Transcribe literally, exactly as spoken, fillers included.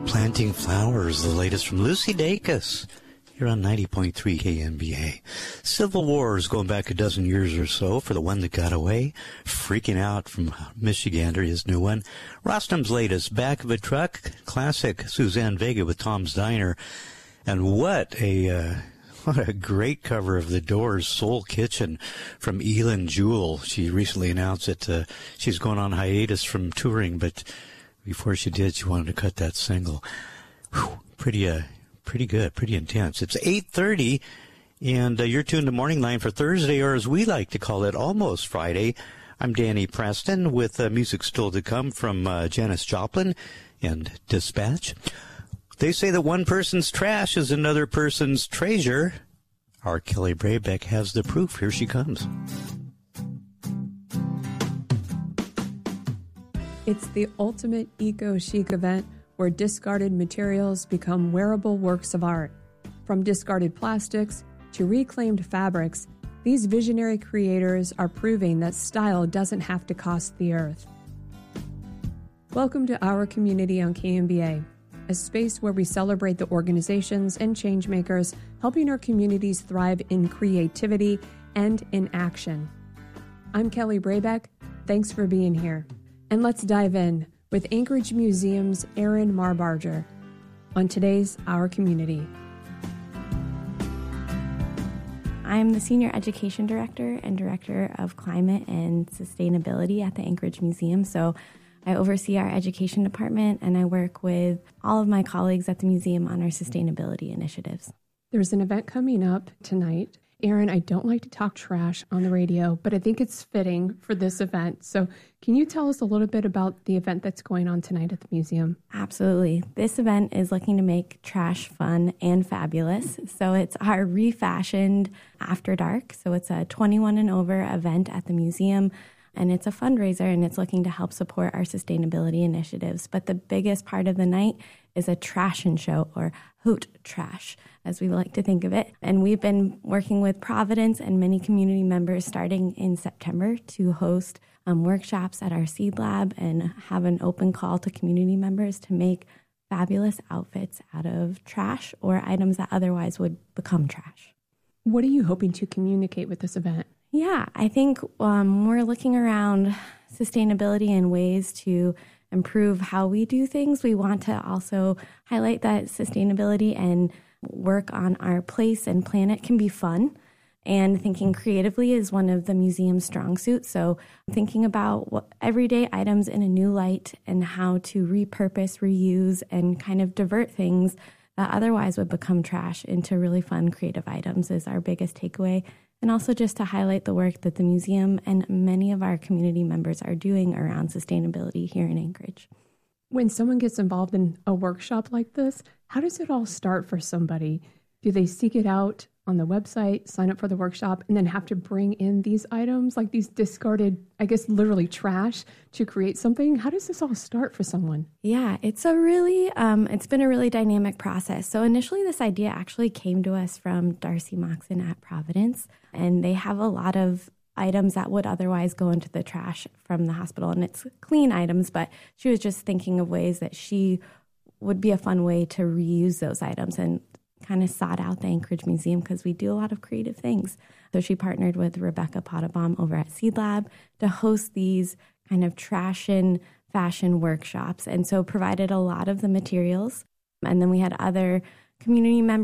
Planting Flowers, the latest from Lucy Dacus, here on ninety point three K M B A. Civil Wars going back a dozen years or so for the one that got away. Freaking Out from Michigander, his new one. Rostam's latest, Back of a Truck, classic Suzanne Vega with Tom's Diner. And what a... Uh, What a great cover of The Doors' Soul Kitchen from Elin Jewell. She recently announced that uh, she's going on hiatus from touring, but before she did, she wanted to cut that single. Whew, pretty, uh, pretty good, pretty intense. It's eight thirty, and uh, you're tuned to Morning Line for Thursday, or as we like to call it, almost Friday. I'm Danny Preston with uh, music still to come from uh, Janis Joplin and Dispatch. They say that one person's trash is another person's treasure. Our Kelly Brabeck has the proof. Here she comes. It's the ultimate eco-chic event where discarded materials become wearable works of art. From discarded plastics to reclaimed fabrics, these visionary creators are proving that style doesn't have to cost the earth. Welcome to our community on K M B A. A space where we celebrate the organizations and changemakers helping our communities thrive in creativity and in action. I'm Kelly Brabeck. Thanks for being here. And let's dive in with Anchorage Museum's Erin Marbarger on today's Our Community. I'm the Senior Education Director and Director of Climate and Sustainability at the Anchorage Museum. So I oversee our education department, and I work with all of my colleagues at the museum on our sustainability initiatives. There's an event coming up tonight. Erin, I don't like to talk trash on the radio, but I think it's fitting for this event. So can you tell us a little bit about the event that's going on tonight at the museum? Absolutely. This event is looking to make trash fun and fabulous. So it's our refashioned After Dark. So it's a twenty-one and over event at the museum. And it's a fundraiser, and it's looking to help support our sustainability initiatives. But the biggest part of the night is a trash and show, or Hoot Trash, as we like to think of it. And we've been working with Providence and many community members starting in September to host um, workshops at our Seed Lab and have an open call to community members to make fabulous outfits out of trash or items that otherwise would become trash. What are you hoping to communicate with this event? Yeah, I think um, we're looking around sustainability and ways to improve how we do things. We want to also highlight that sustainability and work on our place and planet can be fun. And thinking creatively is one of the museum's strong suits. So thinking about what everyday items in a new light and how to repurpose, reuse, and kind of divert things that otherwise would become trash into really fun, creative items is our biggest takeaway. And also just to highlight the work that the museum and many of our community members are doing around sustainability here in Anchorage. When someone gets involved in a workshop like this, how does it all start for somebody? Do they seek it out on the website, sign up for the workshop, and then have to bring in these items, like these discarded, I guess, literally trash, to create something? How does this all start for someone? Yeah, it's a really, um, it's been a really dynamic process. So initially, this idea actually came to us from Darcy Moxon at Providence, and they have a lot of items that would otherwise go into the trash from the hospital, and it's clean items, but she was just thinking of ways that she would be a fun way to reuse those items, and kind of sought out the Anchorage Museum because we do a lot of creative things. So she partnered with Rebecca Potabom over at Seed Lab to host these kind of trash and fashion workshops, and so provided a lot of the materials. And then we had other community members